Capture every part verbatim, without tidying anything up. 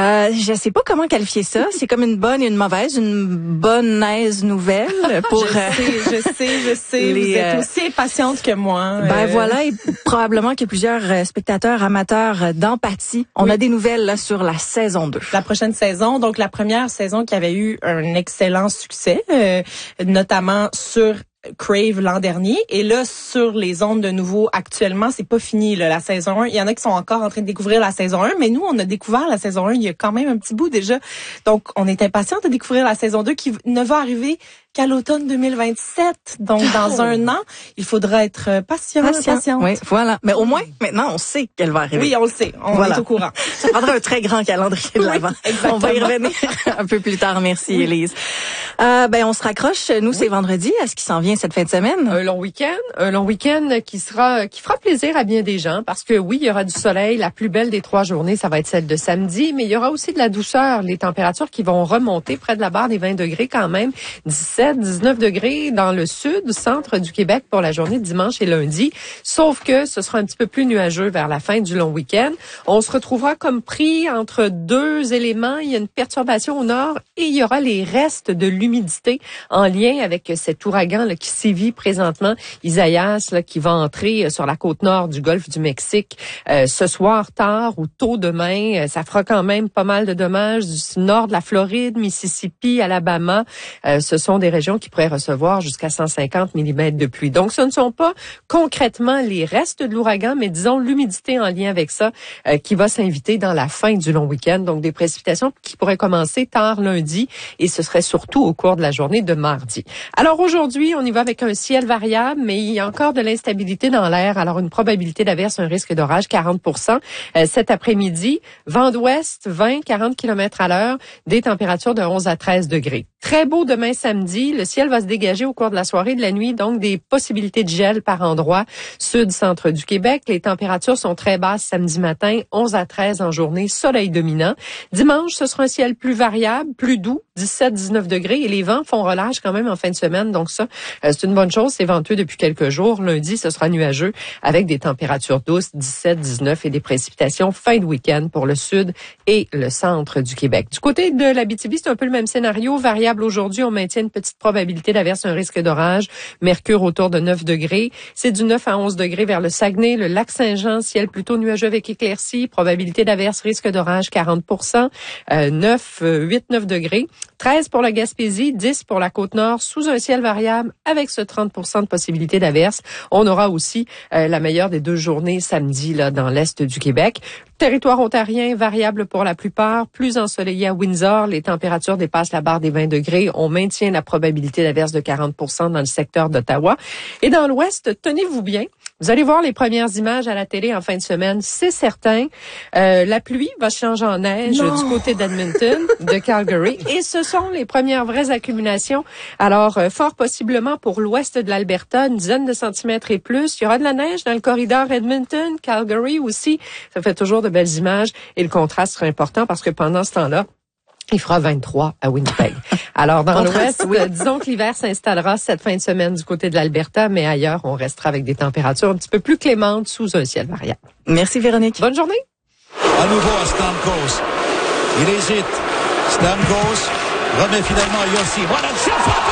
Euh, je sais pas comment qualifier ça. C'est comme une bonne et une mauvaise, une bonne aise nouvelle pour. je sais, je sais, je sais. Les, vous êtes aussi impatiente que moi. Ben euh... voilà, et probablement qu'il y a plusieurs spectateurs amateurs d'empathie. On oui. a des nouvelles là sur la saison deux. La prochaine saison, donc la première saison qui avait eu un excellent succès, euh, notamment sur Crave l'an dernier, et là sur les ondes de nouveau actuellement, c'est pas fini là, la saison un. Il y en a qui sont encore en train de découvrir la saison un, mais nous on a découvert la saison un il y a quand même un petit bout déjà. Donc on est impatients de découvrir la saison deux qui ne va arriver qu'à l'automne deux mille vingt-sept. Donc dans oh. un an, il faudra être patient, patient. patiente. Oui, voilà. Mais au moins maintenant on sait qu'elle va arriver. Oui, on le sait. On voilà. est au courant. Ça prendra un très grand calendrier de l'avant. Oui, on va y revenir un peu plus tard. Merci oui. Élise. Euh, ben on se raccroche. Nous oui. c'est vendredi. Est-ce qu'il s'en vient cette fin de semaine? Un long week-end, un long week-end qui sera, qui fera plaisir à bien des gens parce que oui, il y aura du soleil. La plus belle des trois journées, ça va être celle de samedi, mais il y aura aussi de la douceur. Les températures qui vont remonter près de la barre des vingt degrés quand même, dix-sept, dix-neuf degrés dans le sud, centre du Québec pour la journée de dimanche et lundi. Sauf que ce sera un petit peu plus nuageux vers la fin du long week-end. On se retrouvera comme pris entre deux éléments. Il y a une perturbation au nord et il y aura les restes de l'humidité en lien avec cet ouragan là, qui sévit présentement, Isaias, là, qui va entrer sur la côte nord du golfe du Mexique euh, ce soir tard ou tôt demain. Ça fera quand même pas mal de dommages du nord de la Floride, Mississippi, Alabama. Euh, ce sont des régions qui pourraient recevoir jusqu'à cent cinquante millimètres de pluie. Donc, ce ne sont pas concrètement les restes de l'ouragan, mais disons l'humidité en lien avec ça euh, qui va s'inviter dans la fin du long week-end. Donc, des précipitations qui pourraient commencer tard lundi et ce serait surtout au cours de la journée de mardi. Alors, aujourd'hui, on y va avec un ciel variable, mais il y a encore de l'instabilité dans l'air. Alors, une probabilité d'averse, un risque d'orage, quarante pour cent. Euh, cet après-midi, vent d'ouest, vingt à quarante kilomètres à l'heure, des températures de onze à treize degrés. Très beau demain samedi. Le ciel va se dégager au cours de la soirée et de la nuit, donc des possibilités de gel par endroit. Sud-centre du Québec, les températures sont très basses samedi matin, onze à treize en journée, soleil dominant. Dimanche, ce sera un ciel plus variable, plus doux, dix-sept à dix-neuf degrés, et les vents font relâche quand même en fin de semaine. Donc ça, euh, c'est une bonne chose. C'est venteux depuis quelques jours. Lundi, ce sera nuageux avec des températures douces, dix-sept à dix-neuf, et des précipitations fin de week-end pour le sud et le centre du Québec. Du côté de l'Abitibi, c'est un peu le même scénario. Variable aujourd'hui, on maintient une petite probabilité d'averse, un risque d'orage. Mercure autour de neuf degrés. C'est du neuf à onze degrés vers le Saguenay, le lac Saint-Jean, ciel plutôt nuageux avec éclaircies. Probabilité d'averse, risque d'orage, quarante pour cent. Euh, neuf, huit, neuf degrés. treize pour la Gaspésie, dix pour la Côte-Nord, sous un ciel variable avec ce trente pour cent de possibilité d'averse. On aura aussi euh, la meilleure des deux journées samedi là dans l'est du Québec. Territoire ontarien, variable pour la plupart, plus ensoleillé à Windsor. Les températures dépassent la barre des vingt degrés. On maintient la probabilité d'averse de quarante pour cent dans le secteur d'Ottawa. Et dans l'ouest, tenez-vous bien. Vous allez voir les premières images à la télé en fin de semaine, c'est certain. Euh, la pluie va changer en neige non. du côté d'Edmonton, de Calgary. Et ce sont les premières vraies accumulations. Alors, euh, fort possiblement pour l'ouest de l'Alberta, une dizaine de centimètres et plus. Il y aura de la neige dans le corridor Edmonton, Calgary aussi. Ça fait toujours de belles images. Et le contraste sera important parce que pendant ce temps-là, il fera vingt-trois à Winnipeg. Alors, dans l'ouest, oui, disons que l'hiver s'installera cette fin de semaine du côté de l'Alberta, mais ailleurs, on restera avec des températures un petit peu plus clémentes sous un ciel variable. Merci, Véronique. Bonne journée. À nouveau à Stamkos. Il hésite. Stamkos remet finalement à Yossi. Voilà le tir frappé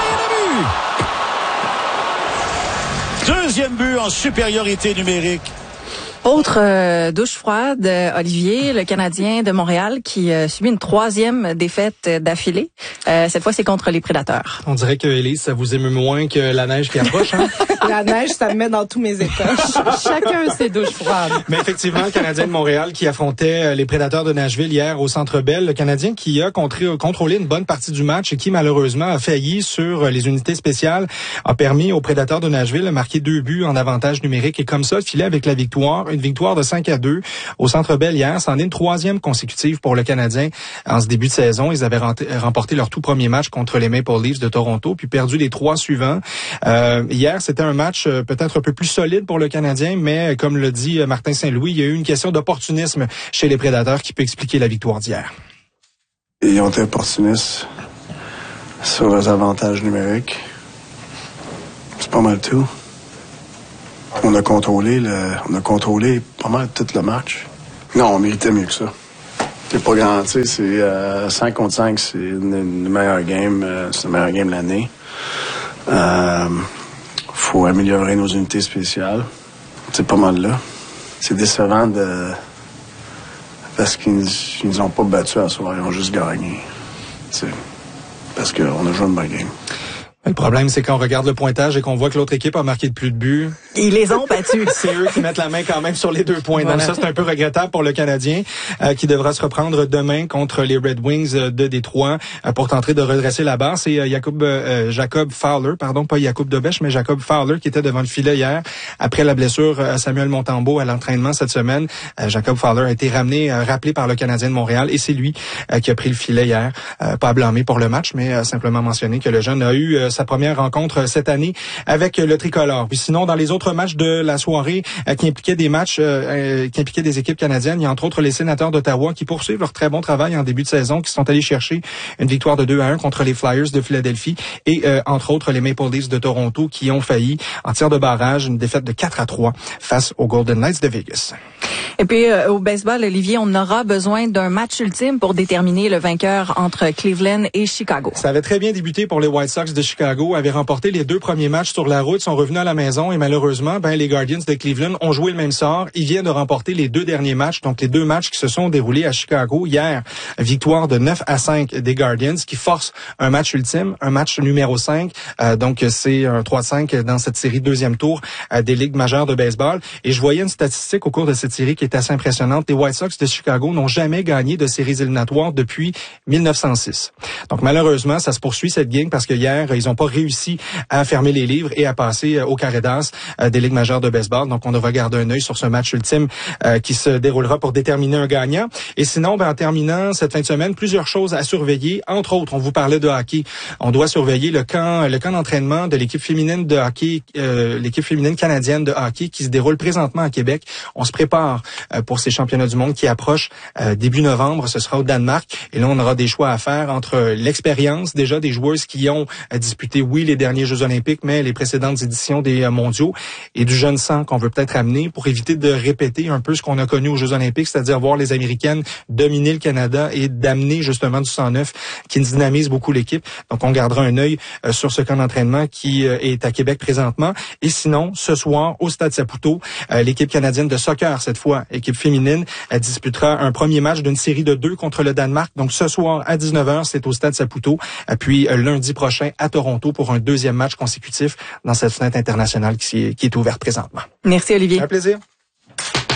et le but! Deuxième but en supériorité numérique. Autre euh, douche froide, euh, Olivier, le Canadien de Montréal qui euh, subit une troisième défaite d'affilée. Euh, cette fois, c'est contre les Prédateurs. On dirait que, Élise, ça vous émeut moins que la neige qui approche, hein? La neige, ça me met dans tous mes états. Chacun ses douches froides. Mais effectivement, le Canadien de Montréal qui affrontait les Prédateurs de Nashville hier au Centre Bell. Le Canadien qui a contré- contrôlé une bonne partie du match et qui, malheureusement, a failli sur les unités spéciales, a permis aux Prédateurs de Nashville de marquer deux buts en avantage numérique et comme ça, filer avec la victoire. Une victoire de cinq à deux au Centre Bell hier. C'en est une troisième consécutive pour le Canadien en ce début de saison. Ils avaient remporté leur tout premier match contre les Maple Leafs de Toronto, puis perdu les trois suivants. Euh, hier, c'était un match euh, peut-être un peu plus solide pour le Canadien, mais comme le dit euh, Martin Saint-Louis, il y a eu une question d'opportunisme chez les Prédateurs qui peut expliquer la victoire d'hier. Ils ont été opportunistes sur leurs avantages numériques. C'est pas mal tout. On a contrôlé le, on a contrôlé pas mal tout le match. Non, on méritait mieux que ça. C'est pas grand, tu sais, c'est euh, cinq contre cinq, c'est une, une meilleure game, euh, c'est la meilleure game de l'année. Euh, faut améliorer nos unités spéciales. C'est pas mal là. C'est décevant de parce qu'ils ils nous ont pas battus à soir, ils ont juste gagné. T'sais, parce qu'on a joué une bonne game. Le problème, c'est quand on regarde le pointage et qu'on voit que l'autre équipe a marqué de plus de buts. Ils les ont battus. C'est eux qui mettent la main quand même sur les deux points. Voilà. Donc ça, c'est un peu regrettable pour le Canadien euh, qui devra se reprendre demain contre les Red Wings de Détroit euh, pour tenter de redresser la barre. C'est euh, Jacob, euh, Jacob Fowler, pardon, pas Jacob Dobèche, mais Jacob Fowler qui était devant le filet hier après la blessure à Samuel Montembeault à l'entraînement cette semaine. Euh, Jacob Fowler a été ramené, euh, rappelé par le Canadien de Montréal et c'est lui euh, qui a pris le filet hier. Euh, pas à blâmer pour le match, mais euh, simplement mentionner que le jeune a eu euh, sa première rencontre cette année avec le tricolore. Puis sinon, dans les autres matchs de la soirée euh, qui impliquaient des matchs, euh, qui impliquaient des équipes canadiennes, il y a entre autres les Sénateurs d'Ottawa qui poursuivent leur très bon travail en début de saison, qui sont allés chercher une victoire de deux à un contre les Flyers de Philadelphie et euh, entre autres les Maple Leafs de Toronto qui ont failli en tir de barrage, une défaite de quatre à trois face aux Golden Knights de Vegas. Et puis euh, au baseball, Olivier, on aura besoin d'un match ultime pour déterminer le vainqueur entre Cleveland et Chicago. Ça avait très bien débuté pour les White Sox de Chicago, avaient remporté les deux premiers matchs sur la route, sont revenus à la maison et malheureusement, ben les Guardians de Cleveland ont joué le même sort. Ils viennent de remporter les deux derniers matchs, donc les deux matchs qui se sont déroulés à Chicago hier. Victoire de neuf à cinq des Guardians qui force un match ultime, un match numéro cinq. Euh, donc c'est un trois à cinq dans cette série deuxième tour euh, des ligues majeures de baseball. Et je voyais une statistique au cours de cette série qui est assez impressionnante. Les White Sox de Chicago n'ont jamais gagné de séries éliminatoires depuis mille neuf cent six. Donc malheureusement, ça se poursuit cette game parce que hier, ils n'ont pas réussi à fermer les livres et à passer au carré d'as des ligues majeures de baseball. Donc on devra garder un œil sur ce match ultime euh, qui se déroulera pour déterminer un gagnant. Et sinon, ben, en terminant cette fin de semaine, plusieurs choses à surveiller. Entre autres, on vous parlait de hockey. On doit surveiller le camp, le camp d'entraînement de l'équipe féminine de hockey, euh, l'équipe féminine canadienne de hockey qui se déroule présentement à Québec. On se prépare euh, pour ces championnats du monde qui approchent euh, début novembre. Ce sera au Danemark. Et là, on aura des choix à faire entre l'expérience déjà des joueuses qui ont euh, disputé, oui, les derniers Jeux olympiques, mais les précédentes éditions des euh, mondiaux et du jeune sang qu'on veut peut-être amener pour éviter de répéter un peu ce qu'on a connu aux Jeux olympiques, c'est-à-dire voir les Américaines dominer le Canada et d'amener justement du sang neuf qui dynamise beaucoup l'équipe. Donc, on gardera un œil euh, sur ce camp d'entraînement qui euh, est à Québec présentement. Et sinon, ce soir, au Stade Saputo, euh, l'équipe canadienne de soccer, cette fois, équipe féminine, elle disputera un premier match d'une série de deux contre le Danemark. Donc, ce soir, à dix-neuf heures, c'est au Stade Saputo. Puis, euh, lundi prochain, à Toronto, pour un deuxième match consécutif dans cette fenêtre internationale qui, qui est ouverte présentement. Merci, Olivier. Un plaisir.